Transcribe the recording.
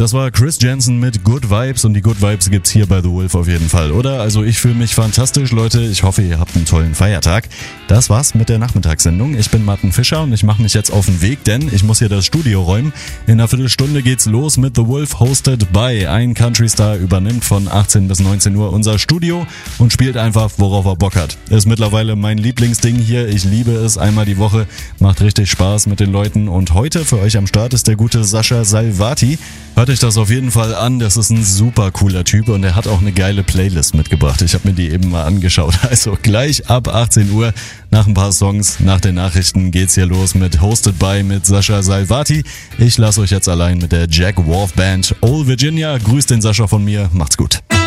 Das war Chris Jensen mit Good Vibes und die Good Vibes gibt's hier bei The Wolf auf jeden Fall, oder? Also ich fühle mich fantastisch, Leute. Ich hoffe, ihr habt einen tollen Feiertag. Das war's mit der Nachmittagssendung. Ich bin Martin Fischer und ich mache mich jetzt auf den Weg, denn ich muss hier das Studio räumen. In einer Viertelstunde geht's los mit The Wolf hosted by. Ein Country Star übernimmt von 18 bis 19 Uhr unser Studio und spielt einfach, worauf er Bock hat. Ist mittlerweile mein Lieblingsding hier. Ich liebe es. Einmal die Woche. Macht richtig Spaß mit den Leuten. Und heute für euch am Start ist der gute Sascha Salvati. Hört euch das auf jeden Fall an, das ist ein super cooler Typ und er hat auch eine geile Playlist mitgebracht. Ich habe mir die eben mal angeschaut. Also gleich ab 18 Uhr, nach ein paar Songs, nach den Nachrichten geht's hier los mit Hosted by mit Sascha Salvati. Ich lasse euch jetzt allein mit der Jack Wolf Band Old Virginia. Grüßt den Sascha von mir, macht's gut.